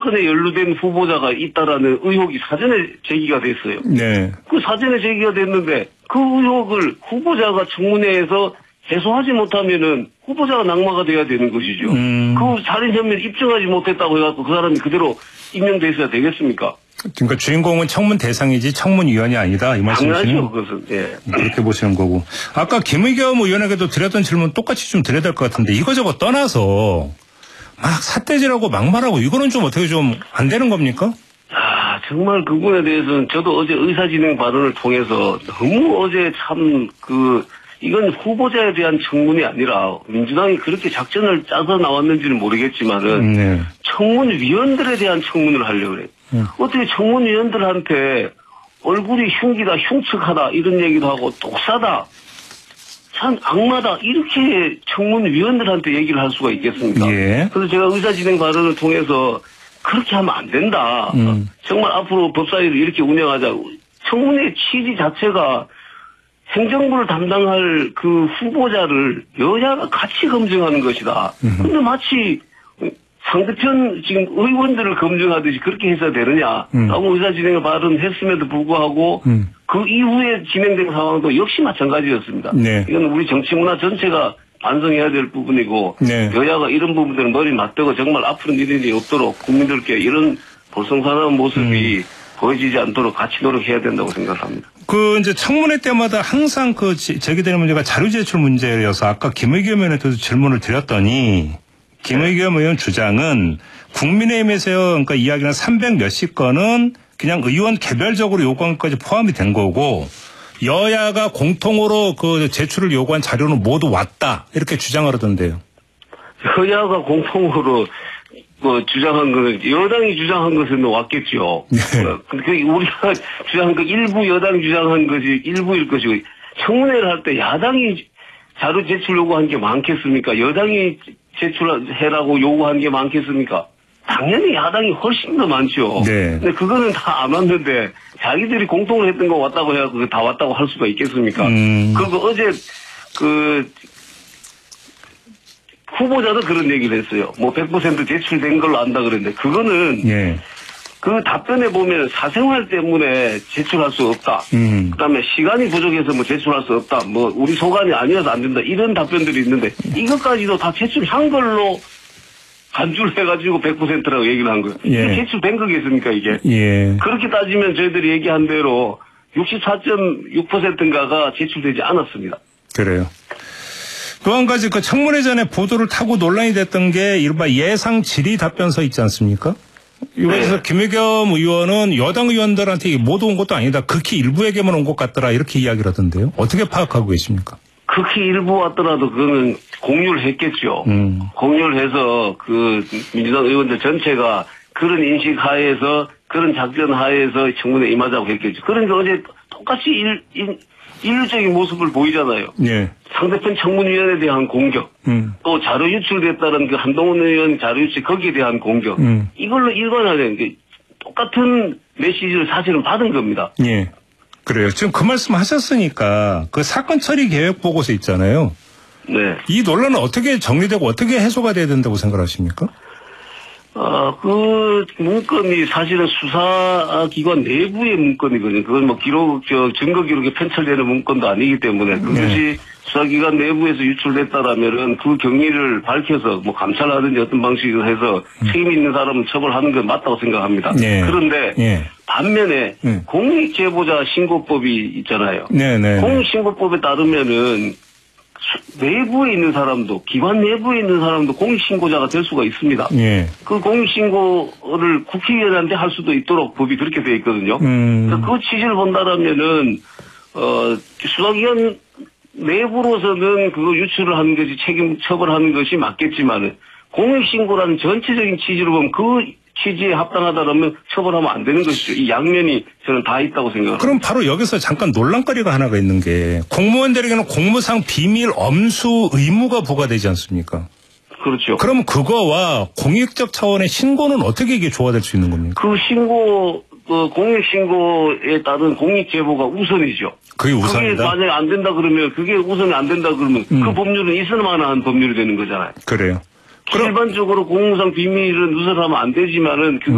사건에 연루된 후보자가 있다라는 의혹이 사전에 제기가 됐어요. 네. 그 사전에 제기가 됐는데 그 의혹을 후보자가 청문회에서 해소하지 못하면은 후보자가 낙마가 돼야 되는 것이죠. 그 살인 혐의를 입증하지 못했다고 해갖고 그 사람이 그대로 임명돼 있어야 되겠습니까? 그러니까 주인공은 청문 대상이지 청문위원이 아니다 이 말씀이시네요. 당연하죠, 그것은. 예. 그렇게 보시는 거고. 아까 김의겸 의원에게도 드렸던 질문 똑같이 좀 드려야 될 것 같은데 이거저거 떠나서 막 삿대질하고 막말하고 이거는 좀 어떻게 좀 안 되는 겁니까? 아, 정말 그분에 대해서는 저도 어제 의사진행 발언을 통해서 너무 어제 참 이건 후보자에 대한 청문이 아니라 민주당이 그렇게 작전을 짜서 나왔는지는 모르겠지만은 네. 청문위원들에 대한 청문을 하려고 그래요. 어떻게 청문위원들한테 얼굴이 흉기다, 흉측하다 이런 얘기도 하고 똑사다, 참 악마다 이렇게 청문위원들한테 얘기를 할 수가 있겠습니까? 예. 그래서 제가 의사진행 발언을 통해서 그렇게 하면 안 된다. 정말 앞으로 법사위를 이렇게 운영하자. 청문회 취지 자체가 행정부를 담당할 그 후보자를 여야가 같이 검증하는 것이다. 근데 마치 상대편 지금 의원들을 검증하듯이 그렇게 해서 되느냐라고 의사진행을 발언했음에도 불구하고 그 이후에 진행된 상황도 역시 마찬가지였습니다. 네. 이건 우리 정치 문화 전체가 반성해야 될 부분이고 네. 여야가 이런 부분들은 머리 맞대고 정말 앞으로는 이런 일이 없도록 국민들께 이런 볼썽사나운 모습이 보여지지 않도록 같이 노력해야 된다고 생각합니다. 이제 청문회 때마다 항상 제기되는 문제가 자료 제출 문제여서 아까 김의겸 의원한테도 질문을 드렸더니 김의겸 의원 주장은 국민의힘에서 그러니까 이야기는 300 몇십 건은 그냥 의원 개별적으로 요구한 것까지 포함이 된 거고 여야가 공통으로 제출을 요구한 자료는 모두 왔다 이렇게 주장을 하던데요. 여야가 공통으로 주장한 거는 여당이 주장한 것은 왔겠죠. 네. 근데 우리가 주장한 거 일부 여당이 주장한 것이 일부일 것이고 청문회를 할 때 야당이 자료 제출 요구한 게 많겠습니까? 여당이 제출해라고 요구한 게 많겠습니까? 당연히 야당이 훨씬 더 많죠. 네. 근데 그거는 다 안 왔는데 자기들이 공통으로 했던 거 왔다고 해갖고 다 왔다고 할 수가 있겠습니까? 그리고 어제 후보자도 그런 얘기를 했어요. 100% 제출된 걸로 안다 그랬는데 그거는 예. 그 답변에 보면 사생활 때문에 제출할 수 없다. 그다음에 시간이 부족해서 제출할 수 없다. 우리 소관이 아니어서 안 된다. 이런 답변들이 있는데 이것까지도 다 제출한 걸로 간주를 해가지고 100%라고 얘기를 한 거예요. 예. 이게 제출된 거겠습니까 이게? 예. 그렇게 따지면 저희들이 얘기한 대로 64.6%인가가 제출되지 않았습니다. 그래요. 또 한 가지 청문회 전에 보도를 타고 논란이 됐던 게 이른바 예상 질의 답변서 있지 않습니까? 이거에서 네. 김의겸 의원은 여당 의원들한테 모두 온 것도 아니다. 극히 일부에게만 온 것 같더라. 이렇게 이야기를 하던데요. 어떻게 파악하고 계십니까? 극히 일부 왔더라도 그거는 공유를 했겠죠. 공유를 해서 민주당 의원들 전체가 그런 인식 하에서 그런 작전 하에서 청문회에 임하자고 했겠죠. 그러니까 어제 똑같이 인류적인 모습을 보이잖아요. 네. 상대편 청문위원에 대한 공격, 또 자료 유출됐다는 한동훈 의원 자료 유출 거기에 대한 공격, 이걸로 일관하는 게 똑같은 메시지를 사실은 받은 겁니다. 예. 그래요. 지금 그 말씀 하셨으니까 사건 처리 계획 보고서 있잖아요. 네. 이 논란은 어떻게 정리되고 어떻게 해소가 돼야 된다고 생각하십니까? 그 문건이 사실은 수사기관 내부의 문건이거든요. 그건 증거 기록에 편철되는 문건도 아니기 때문에 그것이 수사기관 내부에서 유출됐다라면은 그 경위를 밝혀서 감찰하든지 어떤 방식으로 해서 책임 있는 사람은 처벌하는 건 맞다고 생각합니다. 네. 그런데 반면에 공익제보자 신고법이 있잖아요. 네네. 공익신고법에 따르면은 내부에 있는 사람도 기관 내부에 있는 사람도 공익신고자가 될 수가 있습니다. 예. 그 공익신고를 국회의원한테 할 수도 있도록 법이 그렇게 되어 있거든요. 그래서 그 취지를 본다라면은 수사기관 내부로서는 그거 유출을 하는 것이 책임 처벌하는 것이 맞겠지만은 공익신고라는 전체적인 취지로 보면 그 취지에 합당하다면 처벌하면 안 되는 것이죠. 이 양면이 저는 다 있다고 생각합니다. 그럼 바로 여기서 잠깐 논란거리가 하나가 있는 게 공무원들에게는 공무상 비밀 엄수 의무가 부과되지 않습니까? 그렇죠. 그럼 그거와 공익적 차원의 신고는 어떻게 이게 조화될 수 있는 겁니까? 그 신고, 공익신고에 따른 공익제보가 우선이죠. 그게 우선이다? 그게 만약에 안 된다 그러면, 그게 우선이 안 된다 그러면 그 법률은 있을 만한 법률이 되는 거잖아요. 그래요. 일반적으로 공무상 비밀은 누설하면 안 되지만은